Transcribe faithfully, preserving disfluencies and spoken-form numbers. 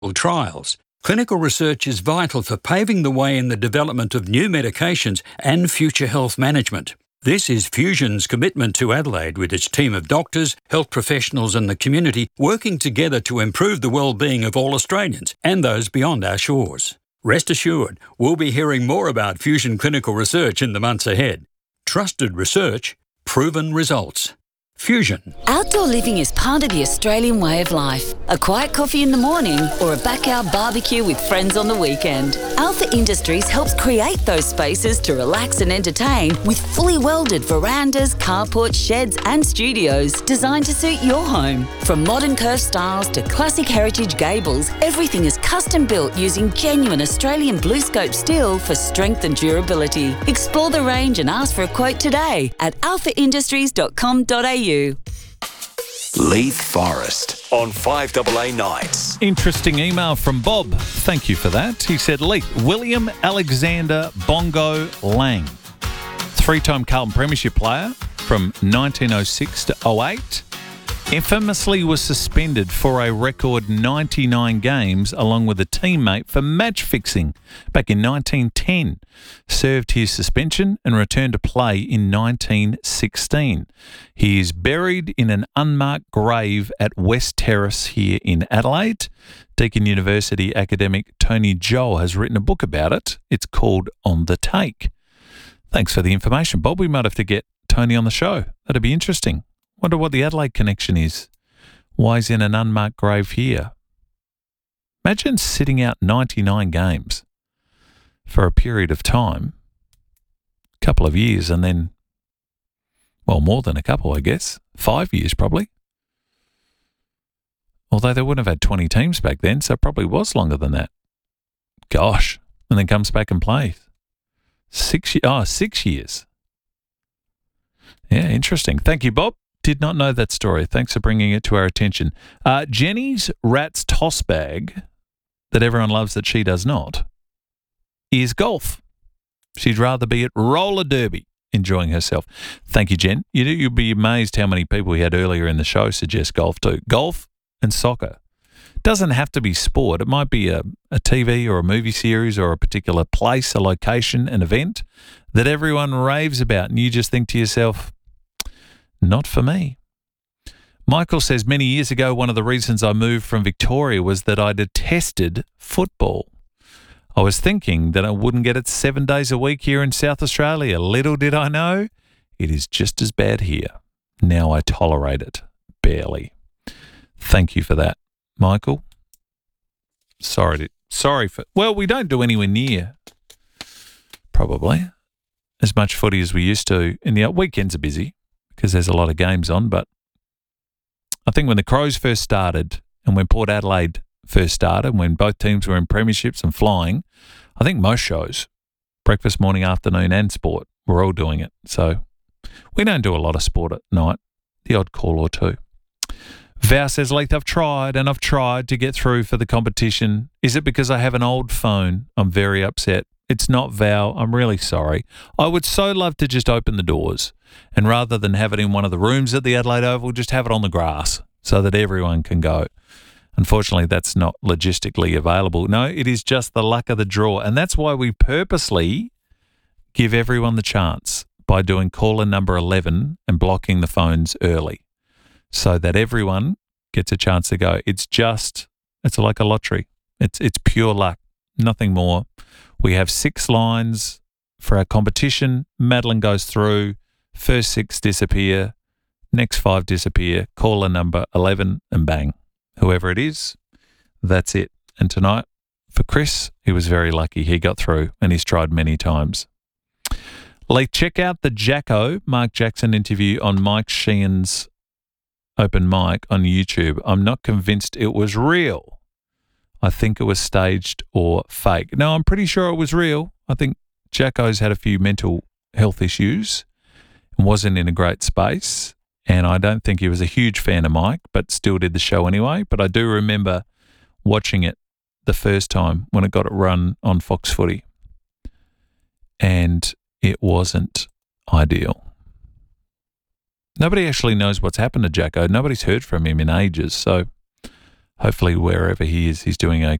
trials. Clinical research is vital for paving the way in the development of new medications and future health management. This is Fusion's commitment to Adelaide, with its team of doctors, health professionals and the community working together to improve the well-being of all Australians and those beyond our shores. Rest assured, we'll be hearing more about Fusion clinical research in the months ahead. Trusted research, proven results. Fusion. Outdoor living is part of the Australian way of life. A quiet coffee in the morning or a backyard barbecue with friends on the weekend. Alpha Industries helps create those spaces to relax and entertain with fully welded verandas, carports, sheds and studios designed to suit your home. From modern curved styles to classic heritage gables, everything is custom built using genuine Australian BlueScope steel for strength and durability. Explore the range and ask for a quote today at alpha industries dot com dot a u. Leith Forest on five A A Nights. Interesting email from Bob. Thank you for that. He said, Leith, William Alexander Bongo Lang, three-time Carlton Premiership player from nineteen oh six to oh eight, infamously was suspended for a record ninety-nine games along with a teammate for match fixing back in nineteen ten. Served his suspension and returned to play in nineteen sixteen. He is buried in an unmarked grave at West Terrace here in Adelaide. Deakin University academic Tony Joel has written a book about it. It's called On the Take. Thanks for the information, Bob. We might have to get Tony on the show. That'd be interesting. Wonder what the Adelaide connection is. Why is in an unmarked grave here? Imagine sitting out ninety-nine games for a period of time, a couple of years, and then, well, more than a couple, I guess. Five years probably. Although they wouldn't have had twenty teams back then, so it probably was longer than that. Gosh. And then comes back and plays. Six, oh, six years. Yeah, interesting. Thank you, Bob. Did not know that story. Thanks for bringing it to our attention. Uh, Jenny's rat's toss bag, that everyone loves that she does not, is golf. She'd rather be at roller derby, enjoying herself. Thank you, Jen. You, you'll be amazed how many people we had earlier in the show suggest golf too. Golf and soccer. Doesn't have to be sport. It might be a, a T V or a movie series or a particular place, a location, an event that everyone raves about, and you just think to yourself, not for me. Michael says, many years ago, one of the reasons I moved from Victoria was that I detested football. I was thinking that I wouldn't get it seven days a week here in South Australia. Little did I know, it is just as bad here. Now I tolerate it. Barely. Thank you for that, Michael. Sorry to, sorry for, well, we don't do anywhere near, probably, as much footy as we used to. And the weekends are busy because there's a lot of games on, but I think when the Crows first started and when Port Adelaide first started, when both teams were in premierships and flying, I think most shows, breakfast, morning, afternoon and sport, we're all doing it. So we don't do a lot of sport at night, the odd call or two. Val says, Leith, I've tried and I've tried to get through for the competition. Is it because I have an old phone? I'm very upset. It's not, Val. I'm really sorry. I would so love to just open the doors and rather than have it in one of the rooms at the Adelaide Oval, just have it on the grass so that everyone can go. Unfortunately, that's not logistically available. No, it is just the luck of the draw. And that's why we purposely give everyone the chance by doing caller number eleven and blocking the phones early so that everyone gets a chance to go. It's just, it's like a lottery. It's it's pure luck, nothing more. We have six lines for our competition. Madeline goes through. First six disappear. Next five disappear. Caller number eleven and bang. Whoever it is, that's it. And tonight, for Chris, he was very lucky. He got through and he's tried many times. Lee, check out the Jacko Mark Jackson interview on Mike Sheehan's open mic on YouTube. I'm not convinced it was real. I think it was staged or fake. No, I'm pretty sure it was real. I think Jacko's had a few mental health issues and wasn't in a great space. And I don't think he was a huge fan of Mike, but still did the show anyway. But I do remember watching it the first time when it got it run on Fox Footy. And it wasn't ideal. Nobody actually knows what's happened to Jacko. Nobody's heard from him in ages. So hopefully wherever he is, he's doing